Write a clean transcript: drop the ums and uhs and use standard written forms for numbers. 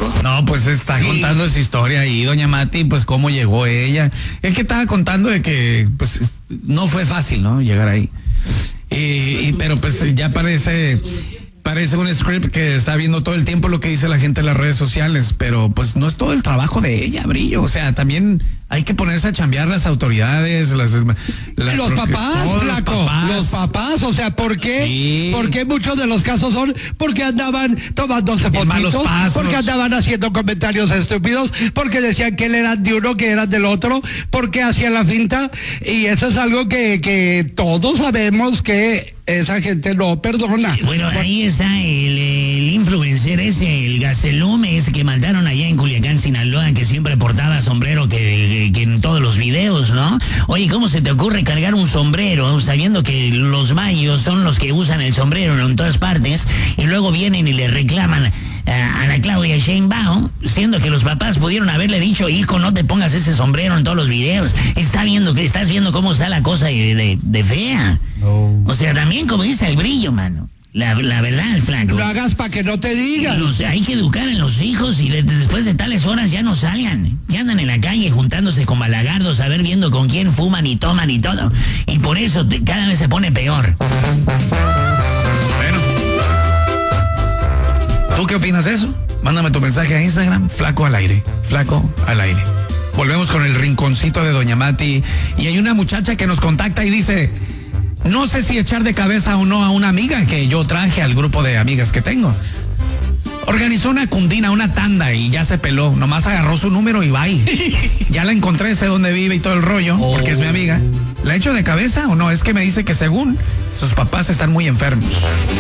Flaco? No, pues está contando esa historia ahí, doña Mati, pues cómo llegó ella. Es que estaba contando de que, pues, no fue fácil, ¿no? Llegar ahí. Pero pues ya parece un script que está viendo todo el tiempo lo que dice la gente en las redes sociales, pero pues no es todo el trabajo de ella, Brillo. O sea, también hay que ponerse a chambear las autoridades, los papás, Flaco, los papás, o sea, ¿por qué? Sí. Porque muchos de los casos son porque andaban tomándose fotitos, porque andaban haciendo comentarios estúpidos, porque decían que él era de uno, que eran del otro, porque hacían la finta, y eso es algo que todos sabemos que esa gente no perdona. Bueno, ahí está el influencer ese, el Gastelum, ese que mataron allá en Culiacán, Sinaloa, que siempre portaba sombrero que en todos los videos, ¿no? Oye, ¿cómo se te ocurre cargar un sombrero sabiendo que los mayos son los que usan el sombrero en todas partes y luego vienen y le reclaman a la Claudia Sheinbaum, siendo que los papás pudieron haberle dicho, hijo, no te pongas ese sombrero en todos los videos, estás viendo cómo está la cosa de fea. No. O sea, también como dice el Brillo, mano. La verdad, Flaco. Lo hagas para que no te digan. Hay que educar a los hijos y después de tales horas ya no salgan. Ya andan en la calle juntándose con balagardos, a ver viendo con quién fuman y toman y todo. Y por eso cada vez se pone peor. Bueno. ¿Tú qué opinas de eso? Mándame tu mensaje a Instagram, Flaco al aire. Flaco al aire. Volvemos con el rinconcito de doña Mati. Y hay una muchacha que nos contacta y dice... No sé si echar de cabeza o no a una amiga que yo traje al grupo de amigas que tengo. Organizó una cundina, una tanda y ya se peló. Nomás agarró su número y bye. Ya la encontré, sé dónde vive y todo el rollo, porque es mi amiga. ¿La echo de cabeza o no? Es que me dice que según sus papás están muy enfermos.